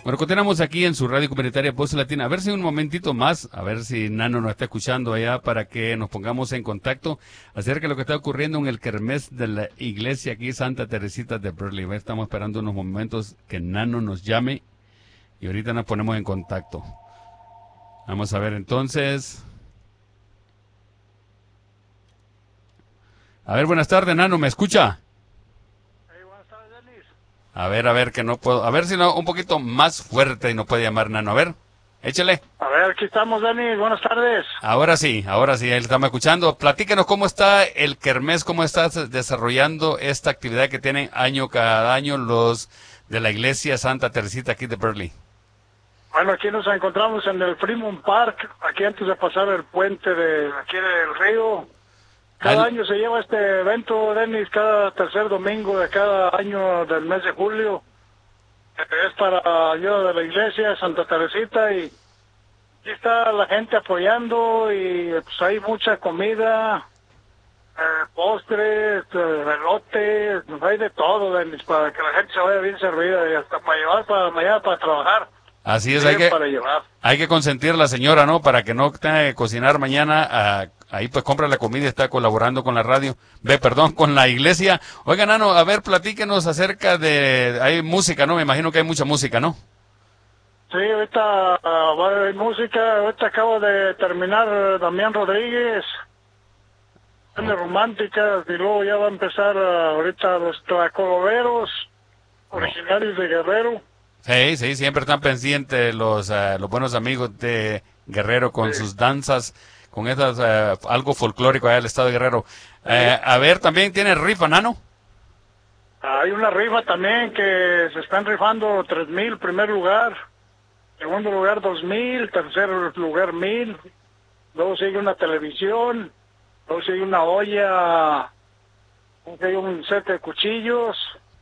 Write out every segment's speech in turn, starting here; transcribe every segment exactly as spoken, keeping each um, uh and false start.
Bueno, continuamos aquí en su radio comunitaria Voz Latina. A ver si un momentito más, a ver si Nano nos está escuchando allá para que nos pongamos en contacto acerca de lo que está ocurriendo en el kermés de la iglesia aquí Santa Teresita de Berkeley. Estamos esperando unos momentos que Nano nos llame y ahorita nos ponemos en contacto. Vamos a ver entonces. A ver, buenas tardes, Nano, ¿me escucha? A ver, a ver, que no puedo... A ver si no, un poquito más fuerte y no puede llamar Nano. A ver, échale. A ver, aquí estamos, Denis. Buenas tardes. Ahora sí, ahora sí, él estamos escuchando. Platíquenos cómo está el kermés, cómo estás desarrollando esta actividad que tienen año cada año los de la iglesia Santa Teresita aquí de Berkeley. Bueno, aquí nos encontramos en el Fremont Park, aquí antes de pasar el puente de aquí del río. Cada Al... año se lleva este evento, Denis, cada tercer domingo de cada año del mes de julio. Es para ayuda de la iglesia Santa Teresita y aquí está la gente apoyando y pues hay mucha comida, eh, postres, eh, elotes, pues hay de todo, Denis, para que la gente se vaya bien servida y hasta para llevar para mañana para trabajar. Así es, hay que, hay que consentir a la señora, ¿no? Para que no tenga que cocinar mañana, a, ahí pues compra la comida y está colaborando con la radio, ve, perdón, con la iglesia. Oiga, Nano, a ver, platíquenos acerca de, hay música, ¿no? Me imagino que hay mucha música, ¿no? Sí, ahorita uh, hay música, ahorita acabo de terminar Damián Rodríguez, tiene románticas, y luego ya va a empezar uh, ahorita los Tlacoloveros, originarios de Guerrero. Sí, sí, siempre están pendientes los uh, los buenos amigos de Guerrero con sí. sus danzas, con esas uh, algo folclórico allá del estado de Guerrero. Sí. Uh, a ver, ¿también tiene rifa, Nano? Hay una rifa también que se están rifando tres mil, primer lugar, segundo lugar dos mil, tercer lugar mil, luego sigue una televisión, luego sigue una olla, sigue un set de cuchillos,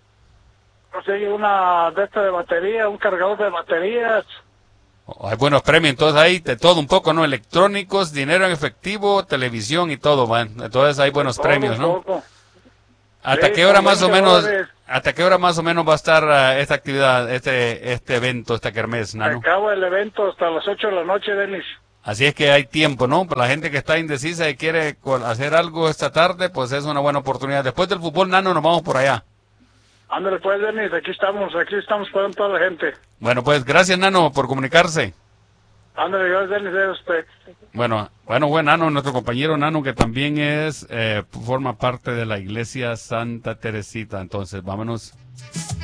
conseguí una de esta de batería, un cargador de baterías. Oh, hay buenos premios, entonces hay de todo un poco, ¿no? Electrónicos, dinero en efectivo, televisión y todo, man. Entonces hay buenos todo premios, ¿no? Poco. ¿Hasta sí, qué hora más o menos, dólares. hasta qué hora más o menos va a estar uh, esta actividad, este este evento, esta kermés, Nano? Acaba el evento hasta las ocho de la noche, Denis. Así es que hay tiempo, ¿no? Para la gente que está indecisa y quiere hacer algo esta tarde, pues es una buena oportunidad. Después del fútbol, Nano, nos vamos por allá. Ándale pues, Denis, aquí estamos, aquí estamos para toda la gente. Bueno, pues gracias, Nano, por comunicarse. Ándale, gracias, Denis, de usted. Bueno, bueno, buen Nano, nuestro compañero Nano, que también es, eh, forma parte de la iglesia Santa Teresita. Entonces, vámonos.